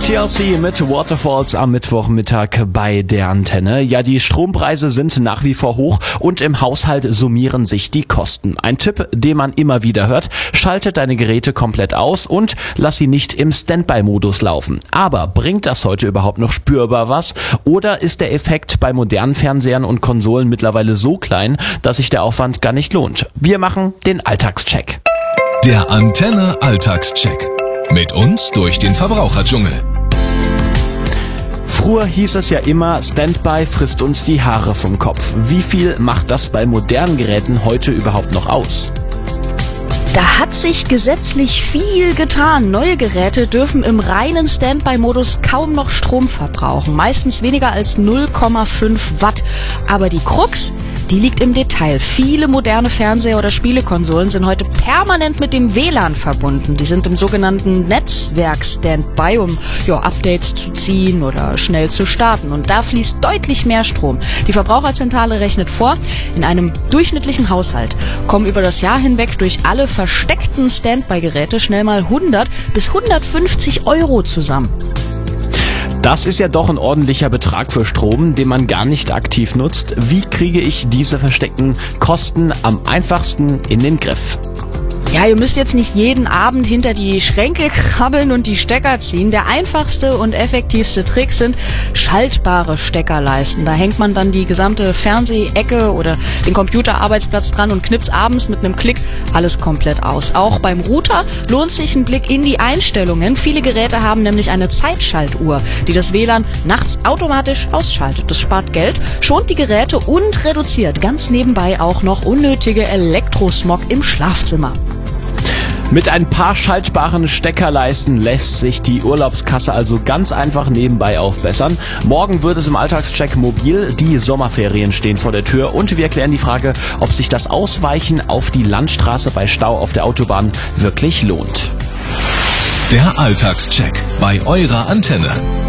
TLC mit Waterfalls am Mittwochmittag bei der Antenne. Ja, die Strompreise sind nach wie vor hoch und im Haushalt summieren sich die Kosten. Ein Tipp, den man immer wieder hört: Schalte deine Geräte komplett aus und lass sie nicht im Standby-Modus laufen. Aber bringt das heute überhaupt noch spürbar was? Oder ist der Effekt bei modernen Fernsehern und Konsolen mittlerweile so klein, dass sich der Aufwand gar nicht lohnt? Wir machen den Alltagscheck. Der Antenne Alltagscheck. Mit uns durch den Verbraucherdschungel. Früher hieß es ja immer, Standby frisst uns die Haare vom Kopf. Wie viel macht das bei modernen Geräten heute überhaupt noch aus? Da hat sich gesetzlich viel getan. Neue Geräte dürfen im reinen Standby-Modus kaum noch Strom verbrauchen. Meistens weniger als 0,5 Watt. Aber die Krux, die liegt im Detail. Viele moderne Fernseher oder Spielekonsolen sind heute permanent mit dem WLAN verbunden. Die sind im sogenannten Netzwerk-Standby, um Updates zu ziehen oder schnell zu starten. Und da fließt deutlich mehr Strom. Die Verbraucherzentrale rechnet vor, in einem durchschnittlichen Haushalt kommen über das Jahr hinweg durch alle versteckten Standby-Geräte schnell mal 100 bis 150 Euro zusammen. Das ist ja doch ein ordentlicher Betrag für Strom, den man gar nicht aktiv nutzt. Wie kriege ich diese versteckten Kosten am einfachsten in den Griff? Ja, ihr müsst jetzt nicht jeden Abend hinter die Schränke krabbeln und die Stecker ziehen. Der einfachste und effektivste Trick sind schaltbare Steckerleisten. Da hängt man dann die gesamte Fernsehecke oder den Computerarbeitsplatz dran und knipst abends mit einem Klick alles komplett aus. Auch beim Router lohnt sich ein Blick in die Einstellungen. Viele Geräte haben nämlich eine Zeitschaltuhr, die das WLAN nachts automatisch ausschaltet. Das spart Geld, schont die Geräte und reduziert ganz nebenbei auch noch unnötige Elektrosmog im Schlafzimmer. Mit ein paar schaltbaren Steckerleisten lässt sich die Urlaubskasse also ganz einfach nebenbei aufbessern. Morgen wird es im Alltagscheck mobil. Die Sommerferien stehen vor der Tür und wir klären die Frage, ob sich das Ausweichen auf die Landstraße bei Stau auf der Autobahn wirklich lohnt. Der Alltagscheck bei eurer Antenne.